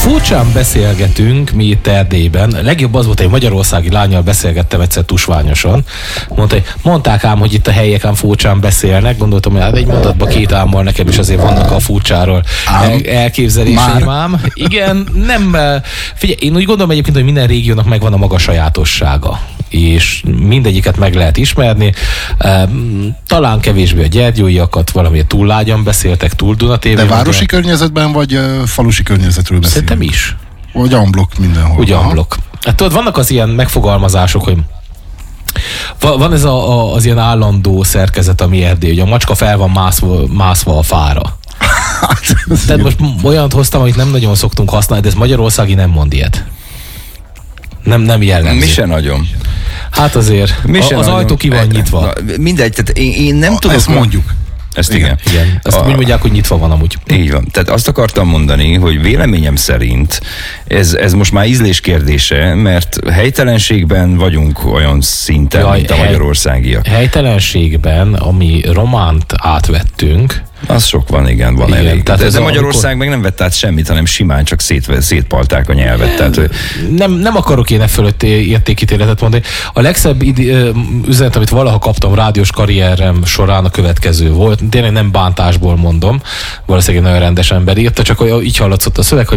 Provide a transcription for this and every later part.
Furcsán beszélgetünk mi itt Erdélyben. Legjobb az volt, hogy egy magyarországi lánnyal beszélgettem egyszer tusványosan. Mondták ám, hogy itt a helyeken furcsán beszélnek. Gondoltam, hogy hát egy mondatban két ámmal nekem is azért vannak a furcsáról elképzeléseim ám. Igen, nem. Figyelj, én úgy gondolom egyébként, hogy minden régiónak megvan a maga sajátossága. És mindegyiket meg lehet ismerni. Talán kevésbé a gyergyóiakat valami túllágyan beszéltek, túl Dunatéven. De városi környezetben, vagy falusi környezetről beszélünk? Szerintem is. Vagy amblok mindenhol. Ugye amblok. Hát tudod, vannak az ilyen megfogalmazások, hogy van ez az ilyen állandó szerkezet, ami Erdély, hogy a macska fel van mászva a fára. Tehát most olyant hoztam, amit nem nagyon szoktunk használni, de ez magyarországi nem mond ilyet. Nem jellemző. Mi se nagyon. Hát azért, az ajtó ki van nyitva. Mindegy, tehát én nem tudok... Ezt mondjuk. Ezt igen. Ezt úgy mondják, hogy nyitva van amúgy. Így van. Tehát azt akartam mondani, hogy véleményem szerint ez most már ízlés kérdése, mert helytelenségben vagyunk olyan szinten, mint a magyarországiak. Helytelenségben, ami románt átvettünk, az sok van, igen, van igen, elég. Tehát de Magyarország meg nem vett át semmit, hanem simán csak szétpalták a nyelvet. Tehát, nem akarok én e fölött értékítéletet mondani. A legszebb üzenet, amit valaha kaptam rádiós karrierem során, a következő volt. Tényleg nem bántásból mondom, valószínűleg nagyon rendes ember írta, csak így hallatszott a szöveg, hogy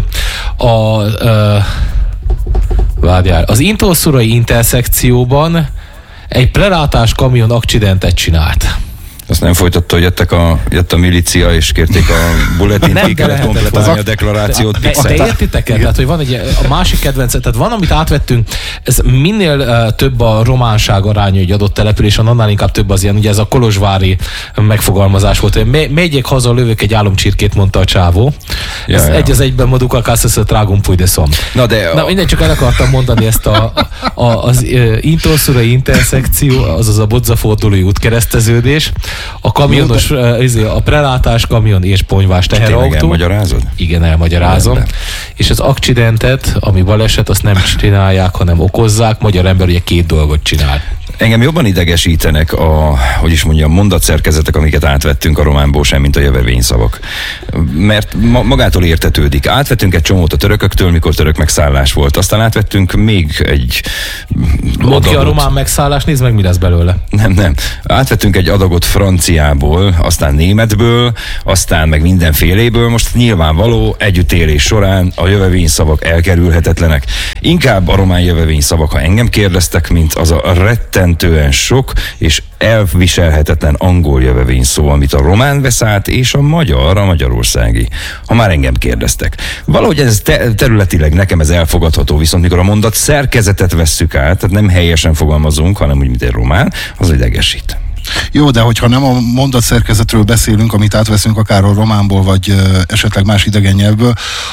az Intolszurai interszekcióban egy prelátás kamion accidentet csinált. Azt nem folytatta, hogy jött a milícia, és kérték a bulletint, ki kellett kompletálni a deklarációt. De értitek? Tehát, hogy van a másik kedvenc, tehát van, amit átvettünk, ez minél több a románság aránya egy adott településen, annál inkább több az ilyen, ugye ez a kolozsvári megfogalmazás volt, hogy megyek haza, lövök egy álomcsirkét, mondta a csávó. Egy az egyben ma dukalkász, trágum fúj de szom. Na minden csak el akartam mondani ezt az Intolszurai interszekció, azaz a bodzafordulói útkereszteződés, a kamionos, a prelátás kamion és ponyvás teherautó. Tényleg elmagyarázod? Igen, elmagyarázom. És az accidentet, ami baleset, azt nem csinálják, hanem okozzák. Magyar ember ugye két dolgot csinál. Engem jobban idegesítenek mondatszerkezetek, amiket átvettünk a románból, sem, mint a jövevényszavak. Mert magától értetődik. Átvettünk egy csomót a törököktől, mikor török megszállás volt. Aztán átvettünk még egy adagot. Ki a román megszállás, nézd meg, mi lesz belőle. Nem. Átvettünk egy adagot franciából, aztán németből, aztán meg mindenféléből. Most nyilvánvaló együttélés során a jövevényszavak elkerülhetetlenek. Inkább a román jövevényszavak, ha engem kérdeztek, mint az a rettentően sok és elviselhetetlen angol jövevény szó, amit a román vesz át, és a magyarországi. Ha már engem kérdeztek. Valahogy ez területileg nekem ez elfogadható, viszont mikor a mondat szerkezetet vesszük át, tehát nem helyesen fogalmazunk, hanem úgy, mint egy román, az idegesít. Jó, de hogyha nem a mondatszerkezetről beszélünk, amit átveszünk akár a románból, vagy esetleg más idegen nyelvből,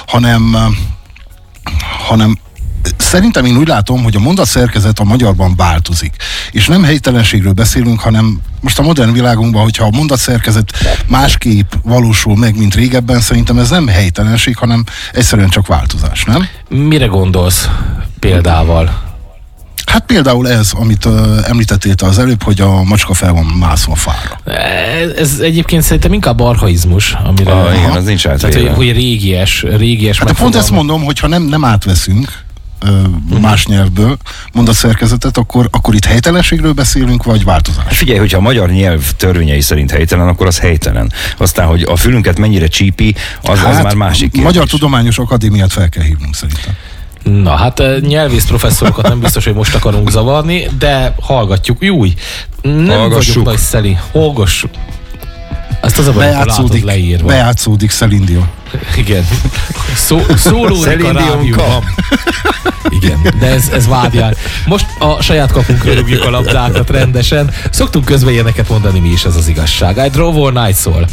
hanem szerintem én úgy látom, hogy a mondatszerkezet a magyarban változik. És nem helytelenségről beszélünk, hanem most a modern világunkban, hogyha a mondatszerkezet másképp valósul meg, mint régebben, szerintem ez nem helytelenség, hanem egyszerűen csak változás, nem? Mire gondolsz példával? Hát például ez, amit említettél az előbb, hogy a macska fel van mászva a fára. Ez egyébként szerintem inkább archaizmus, amire... Igen, az nincs átvéve. Tehát, hogy régies hát pont ezt mondom, hogyha nem átveszünk más nyelvből mondatszerkezetet, akkor itt helytelenségről beszélünk, vagy változás? Figyelj, hogyha a magyar nyelv törvényei szerint helytelen, akkor az helytelen. Aztán, hogy a fülünket mennyire csípi, az már másik kérdés. Magyar Tudományos Akadémiát fel kell hívnunk szerintem. Na, hát nyelvész professzorokat nem biztos, hogy most akarunk zavarni, de hallgatjuk. Júj, nem vagyok nagy Szeli. Hallgassuk. Azt az a baj, hogy látod leírva. Bejátszódik Celine Dion. Igen. Szólódik a rádióban. Igen, de ez vágyál. Most a saját kapunkra rúgjuk a labdákat rendesen. Szoktunk közben ilyeneket mondani mi is, ez az igazság. I drove all night szól.